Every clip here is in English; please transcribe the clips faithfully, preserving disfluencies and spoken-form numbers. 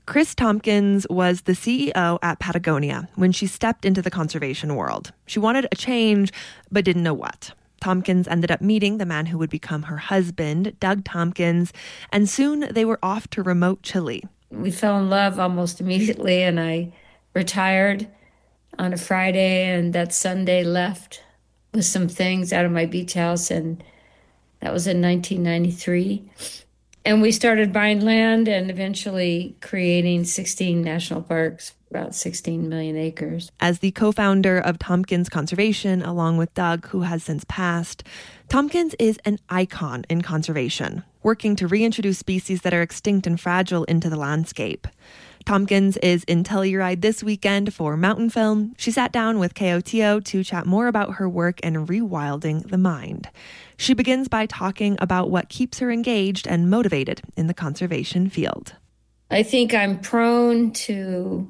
Chris Tompkins was the C E O at Patagonia when she stepped into the conservation world. She wanted a change, but didn't know what. Tompkins ended up meeting the man who would become her husband, Doug Tompkins, and soon they were off to remote Chile. We fell in love almost immediately, and I retired on a Friday, and that Sunday left with some things out of my beach house, and that was in nineteen ninety-three. And we started buying land and eventually creating sixteen national parks, about sixteen million acres. As the co-founder of Tompkins Conservation, along with Doug, who has since passed, Tompkins is an icon in conservation, working to reintroduce species that are extinct and fragile into the landscape. Tompkins is in Telluride this weekend for Mountain Film. She sat down with K O T O to chat more about her work in rewilding the mind. She begins by talking about what keeps her engaged and motivated in the conservation field. I think I'm prone to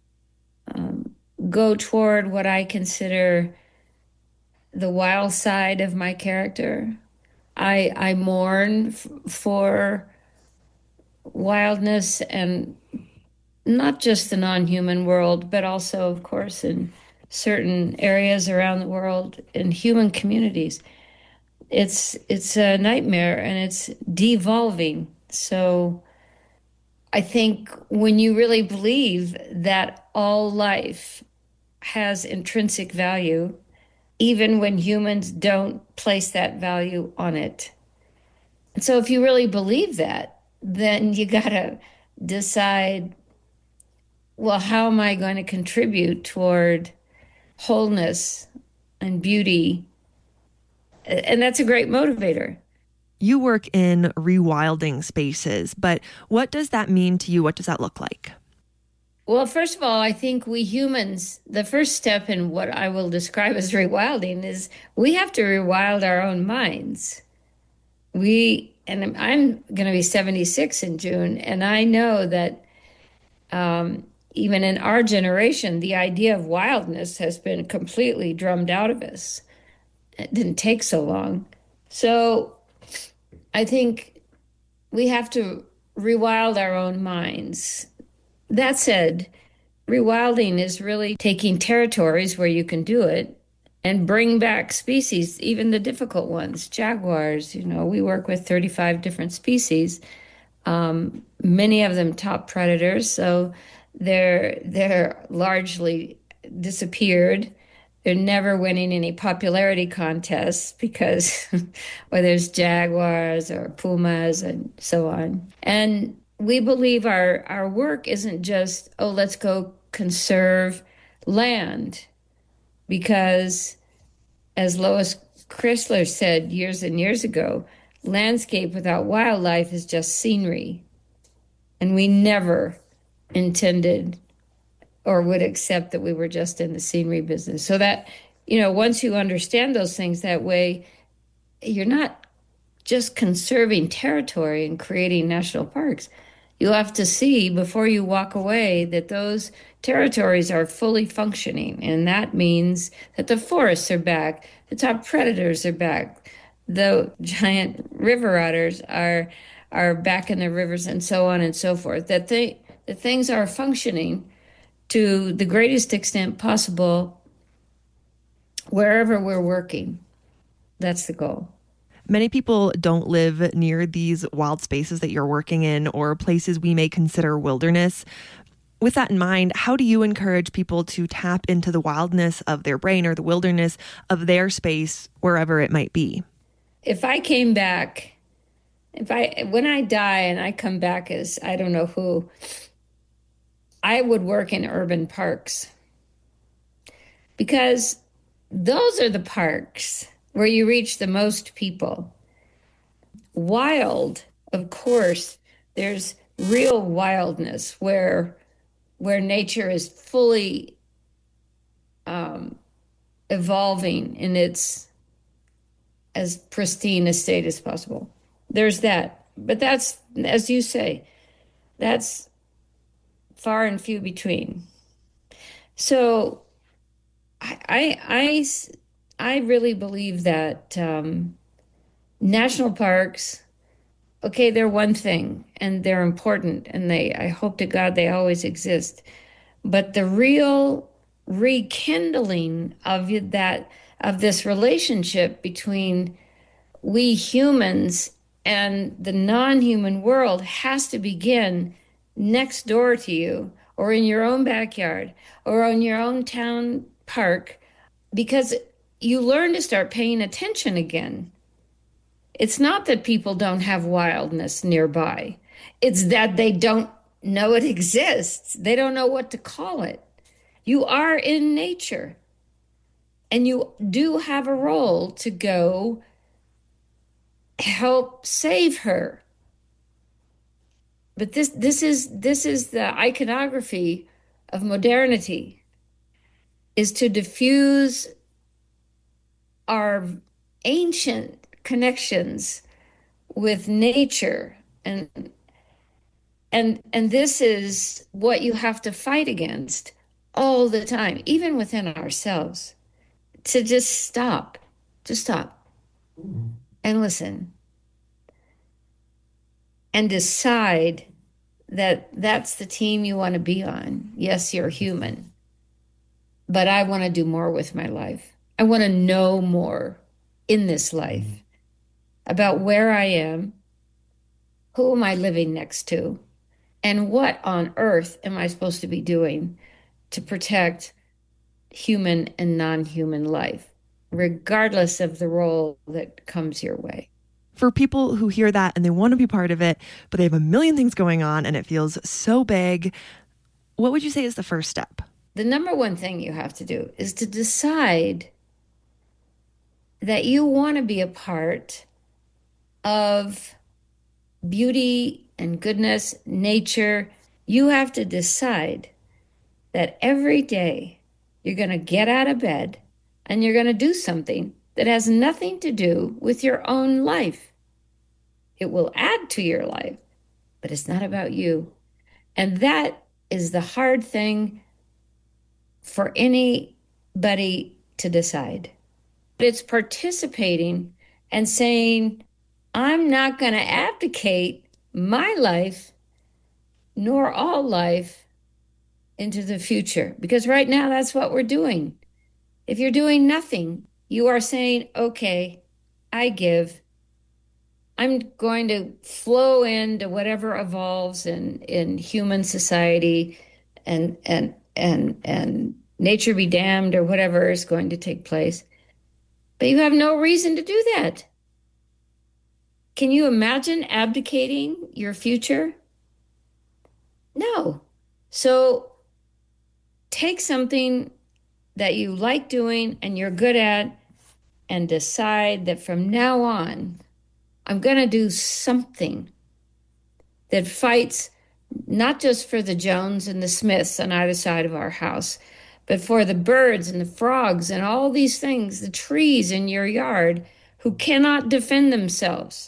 um, go toward what I consider the wild side of my character. I, I mourn f- for wildness, and not just the non-human world, but also, of course, in certain areas around the world, in human communities. It's it's a nightmare, and it's devolving. So I think when you really believe that all life has intrinsic value, even when humans don't place that value on it. And so if you really believe that, then you got to decide, well, how am I going to contribute toward wholeness and beauty? And that's a great motivator. You work in rewilding spaces, but what does that mean to you? What does that look like? Well, first of all, I think we humans, the first step in what I will describe as rewilding is we have to rewild our own minds. We, and I'm going to be seventy-six in June, and I know that um, even in our generation, the idea of wildness has been completely drummed out of us. It didn't take so long. So I think we have to rewild our own minds. That said, rewilding is really taking territories where you can do it and bring back species, even the difficult ones. Jaguars, you know, we work with thirty-five different species, um, many of them top predators, so they're they're largely disappeared. They're never winning any popularity contests because whether it's jaguars or pumas and so on. And we believe our, our work isn't just, oh, let's go conserve land. Because as Lois Chrysler said years and years ago, landscape without wildlife is just scenery. And we never intended or would accept that we were just in the scenery business. So that, you know, once you understand those things that way, you're not just conserving territory and creating national parks. You'll have to see before you walk away that those territories are fully functioning. And that means that the forests are back, the top predators are back, the giant river otters are are back in the rivers, and so on and so forth. That they, that things are functioning to the greatest extent possible wherever we're working. That's the goal. Many people don't live near these wild spaces that you're working in or places we may consider wilderness. With that in mind, how do you encourage people to tap into the wildness of their brain or the wilderness of their space, wherever it might be? If I came back, if I, when I die and I come back as I don't know who, I would work in urban parks, because those are the parks where you reach the most people. Wild, of course, there's real wildness where where nature is fully um, evolving in its as pristine a state as possible. There's that. But that's, as you say, that's far and few between. So I, I, I, I really believe that um, national parks okay, they're one thing and they're important and they, I hope to God they always exist. But the real rekindling of that, of this relationship between we humans and the non-human world has to begin next door to you or in your own backyard or on your own town park, because you learn to start paying attention again. It's not that people don't have wildness nearby. It's that they don't know it exists. They don't know what to call it. You are in nature, and you do have a role to go help save her. But this this is this is the iconography of modernity, is to diffuse our ancient connections with nature, and and and this is what you have to fight against all the time, even within ourselves, to just stop, just stop and listen and decide that that's the team you want to be on. Yes, you're human, but I want to do more with my life. I want to know more in this life about where I am, who am I living next to, and what on earth am I supposed to be doing to protect human and non-human life, regardless of the role that comes your way. For people who hear that and they want to be part of it, but they have a million things going on and it feels so big, what would you say is the first step? The number one thing you have to do is to decide that you want to be a part of beauty and goodness, nature. You have to decide that every day you're going to get out of bed and you're going to do something that has nothing to do with your own life. It will add to your life, but it's not about you. And that is the hard thing for anybody to decide. It's participating and saying, I'm not going to abdicate my life nor all life into the future, because right now that's what we're doing. If you're doing nothing, you are saying, okay, I give. I'm going to flow into whatever evolves in, in human society, and and and and nature be damned, or whatever is going to take place. But you have no reason to do that. Can you imagine abdicating your future? No. So take something that you like doing and you're good at and decide that from now on, I'm going to do something that fights not just for the Jones and the Smiths on either side of our house, but for the birds and the frogs and all these things, the trees in your yard who cannot defend themselves.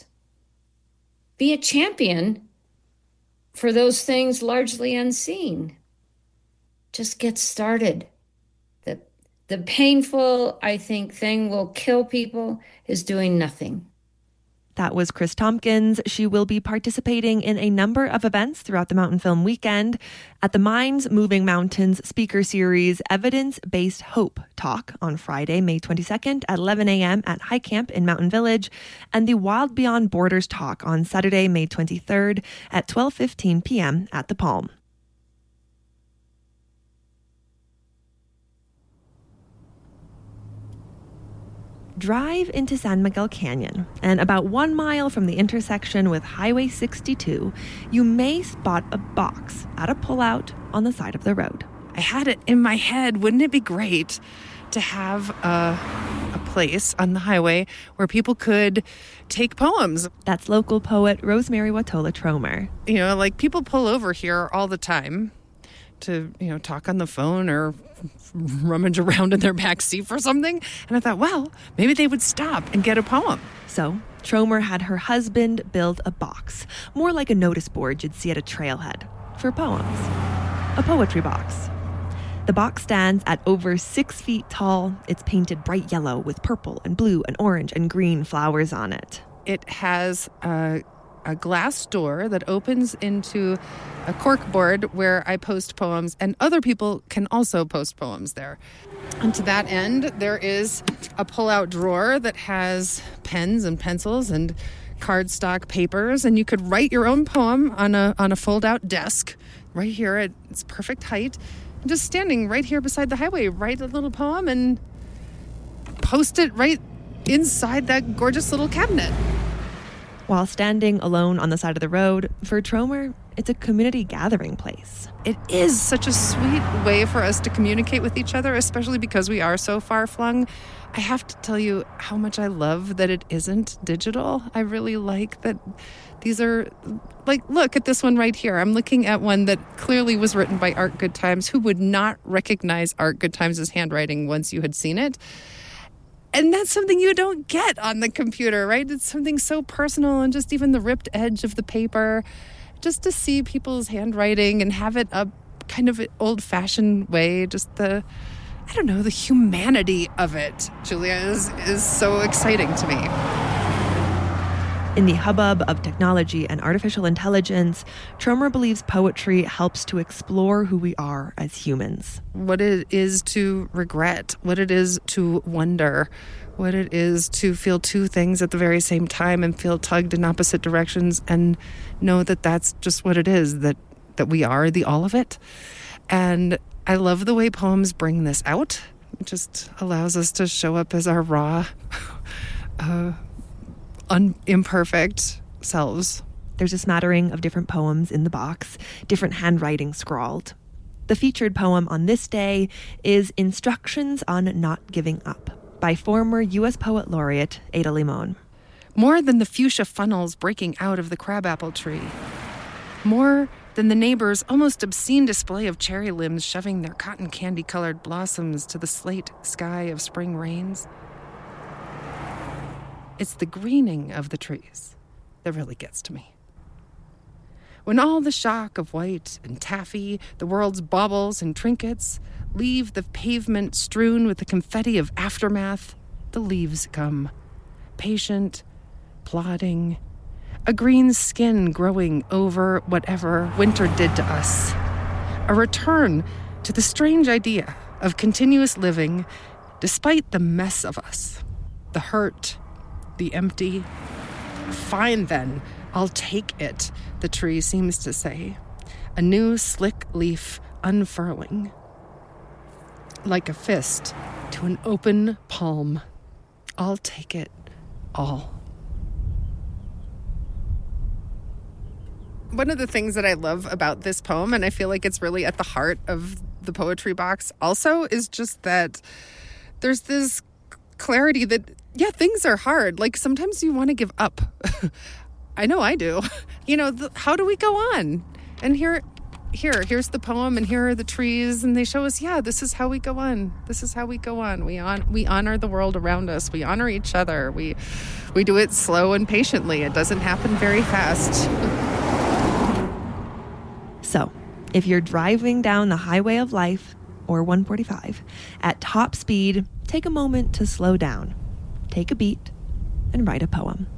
Be a champion for those things largely unseen. Just get started. The, the painful, I think, thing will kill people is doing nothing. That was Chris Tompkins. She will be participating in a number of events throughout the Mountain Film Weekend at the Minds Moving Mountains speaker series Evidence-Based Hope Talk on Friday, May twenty-second at eleven a.m. at High Camp in Mountain Village, and the Wild Beyond Borders Talk on Saturday, May twenty-third at twelve fifteen p.m. at the Palm. Drive into San Miguel Canyon, and about one mile from the intersection with Highway sixty-two, you may spot a box at a pullout on the side of the road. I had it in my head. Wouldn't it be great to have a, a place on the highway where people could take poems? That's local poet Rosemary Watola Tromer. You know, like people pull over here all the time to, you know, talk on the phone or rummage around in their back seat for something. And I thought, well, maybe they would stop and get a poem. So Tromer had her husband build a box, more like a notice board you'd see at a trailhead, for poems. A poetry box. The box stands at over six feet tall. It's painted bright yellow with purple and blue and orange and green flowers on it. It has a, a glass door that opens into a corkboard where I post poems, and other people can also post poems there. And to that end, there is a pull-out drawer that has pens and pencils and cardstock papers, and you could write your own poem on a on a fold-out desk right here at its perfect height. And just standing right here beside the highway, write a little poem and post it right inside that gorgeous little cabinet. While standing alone on the side of the road, for Tromer, it's a community gathering place. It is such a sweet way for us to communicate with each other, especially because we are so far-flung. I have to tell you how much I love that it isn't digital. I really like that these are, like, look at this one right here. I'm looking at one that clearly was written by Art Goodtimes. Who would not recognize Art Goodtimes' handwriting once you had seen it? And that's something you don't get on the computer, right? It's something so personal, and just even the ripped edge of the paper, just to see people's handwriting and have it up kind of an old-fashioned way, just the, I don't know, the humanity of it, Julia, is, is so exciting to me. In the hubbub of technology and artificial intelligence, Tromer believes poetry helps to explore who we are as humans. What it is to regret, what it is to wonder, what it is to feel two things at the very same time and feel tugged in opposite directions, and know that that's just what it is, that, that we are the all of it. And I love the way poems bring this out. It just allows us to show up as our raw, uh, un- imperfect selves. There's a smattering of different poems in the box, different handwriting scrawled. The featured poem on this day is Instructions on Not Giving Up by former U S Poet Laureate Ada Limon. More than the fuchsia funnels breaking out of the crabapple tree. More than the neighbor's almost obscene display of cherry limbs shoving their cotton candy-colored blossoms to the slate sky of spring rains. It's the greening of the trees that really gets to me. When all the shock of white and taffy, the world's baubles and trinkets, leave the pavement strewn with the confetti of aftermath, the leaves come, patient, plodding, a green skin growing over whatever winter did to us. A return to the strange idea of continuous living despite the mess of us, the hurt, the empty. Fine then, I'll take it, the tree seems to say, a new slick leaf unfurling, like a fist to an open palm. I'll take it all. One of the things that I love about this poem, and I feel like it's really at the heart of the poetry box also, is just that there's this clarity that, yeah, things are hard. Like, sometimes you want to give up. I know I do. You know, the, how do we go on? And here, here, here's the poem, and here are the trees, and they show us, yeah, this is how we go on. This is how we go on. We on we honor the world around us. We honor each other. We we do it slow and patiently. It doesn't happen very fast. So, if you're driving down the highway of life, or one forty-five, at top speed, take a moment to slow down, take a beat, and write a poem.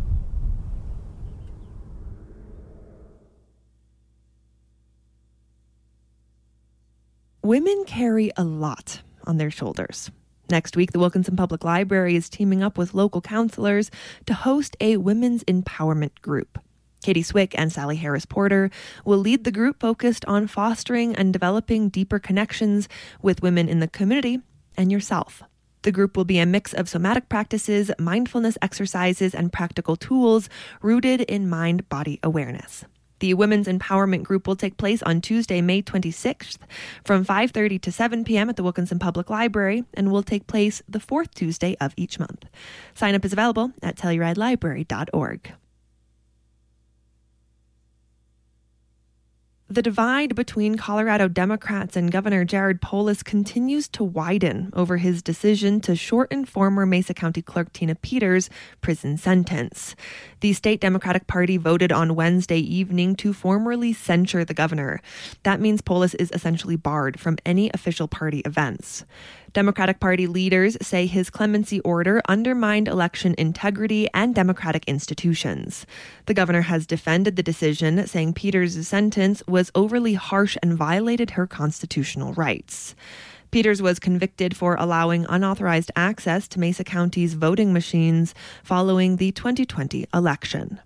Women carry a lot on their shoulders. Next week, the Wilkinson Public Library is teaming up with local counselors to host a women's empowerment group. Katie Swick and Sally Harris Porter will lead the group focused on fostering and developing deeper connections with women in the community and yourself. The group will be a mix of somatic practices, mindfulness exercises, and practical tools rooted in mind-body awareness. The Women's Empowerment Group will take place on Tuesday, May twenty-sixth from five thirty to seven p.m. at the Wilkinson Public Library and will take place the fourth Tuesday of each month. Sign up is available at telluride library dot org. The divide between Colorado Democrats and Governor Jared Polis continues to widen over his decision to shorten former Mesa County Clerk Tina Peters' prison sentence. The state Democratic Party voted on Wednesday evening to formally censure the governor. That means Polis is essentially barred from any official party events. Democratic Party leaders say his clemency order undermined election integrity and democratic institutions. The governor has defended the decision, saying Peters' sentence was overly harsh and violated her constitutional rights. Peters was convicted for allowing unauthorized access to Mesa County's voting machines following the twenty twenty election.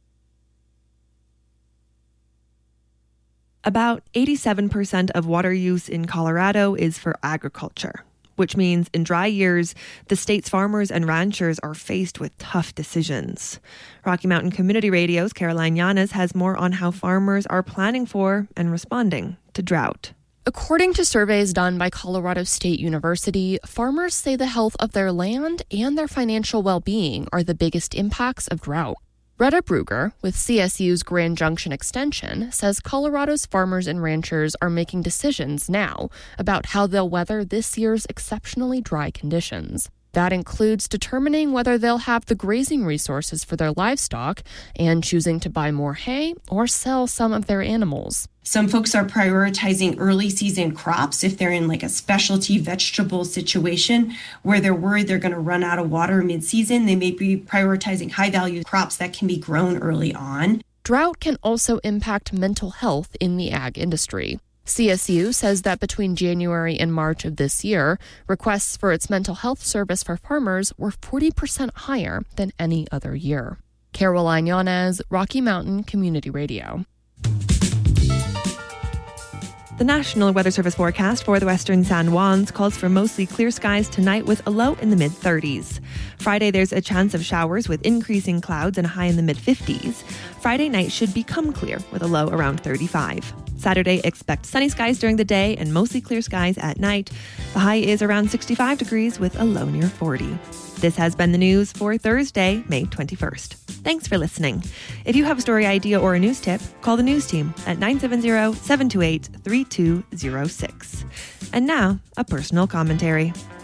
About eighty-seven percent of water use in Colorado is for agriculture, which means in dry years, the state's farmers and ranchers are faced with tough decisions. Rocky Mountain Community Radio's Caroline Llanes has more on how farmers are planning for and responding to drought. According to surveys done by Colorado State University, farmers say the health of their land and their financial well-being are the biggest impacts of drought. Retta Brugger, with C S U's Grand Junction Extension, says Colorado's farmers and ranchers are making decisions now about how they'll weather this year's exceptionally dry conditions. That includes determining whether they'll have the grazing resources for their livestock and choosing to buy more hay or sell some of their animals. Some folks are prioritizing early season crops if they're in like a specialty vegetable situation where they're worried they're going to run out of water mid-season. They may be prioritizing high-value crops that can be grown early on. Drought can also impact mental health in the ag industry. C S U says that between January and March of this year, requests for its mental health service for farmers were forty percent higher than any other year. Caroline Llanes, Rocky Mountain Community Radio. The National Weather Service forecast for the western San Juans calls for mostly clear skies tonight with a low in the mid-thirties. Friday, there's a chance of showers with increasing clouds and a high in the mid-fifties. Friday night should become clear with a low around thirty-five. Saturday, expect sunny skies during the day and mostly clear skies at night. The high is around sixty-five degrees with a low near forty. This has been the news for Thursday, May twenty-first. Thanks for listening. If you have a story idea or a news tip, call the news team at nine seven zero, seven two eight, three two zero six. And now, a personal commentary.